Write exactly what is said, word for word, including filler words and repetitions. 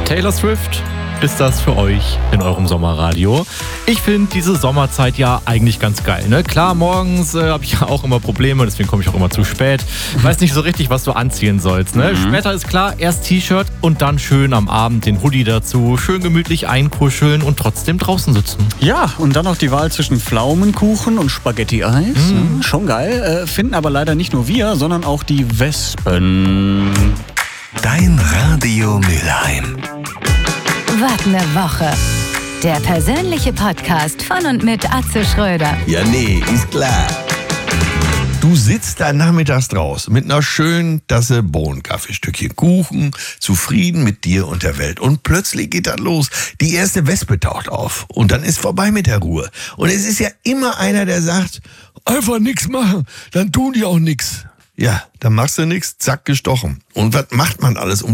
Taylor Swift ist das für euch in eurem Sommerradio. Ich finde diese Sommerzeit ja eigentlich ganz geil. Ne? Klar, morgens äh, habe ich ja auch immer Probleme, deswegen komme ich auch immer zu spät. Weiß nicht so richtig, was du anziehen sollst. Ne? Mhm. Später ist klar, erst T-Shirt und dann schön am Abend den Hoodie dazu. Schön gemütlich einkuscheln und trotzdem draußen sitzen. Ja, und dann noch die Wahl zwischen Pflaumenkuchen und Spaghetti-Eis. Mhm. Schon geil. Äh, finden aber leider nicht nur wir, sondern auch die Wespen. Dein Radio Mülheim. Was ne Woche. Der persönliche Podcast von und mit Atze Schröder. Ja, nee, ist klar. Du sitzt da nachmittags draußen mit einer schönen Tasse Bohnenkaffee, Stückchen Kuchen, zufrieden mit dir und der Welt. Und plötzlich geht das los. Die erste Wespe taucht auf. Und dann ist vorbei mit der Ruhe. Und es ist ja immer einer, der sagt, einfach nichts machen, dann tun die auch nichts. Ja, dann machst du nichts, zack, gestochen. Und was macht man alles, um